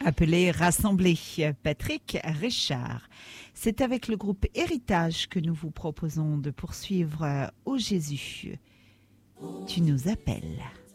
appelé Rassembler. Patrick Richard. C'est avec le groupe Héritage que nous vous proposons de poursuivre Ô Jésus, tu nous appelles.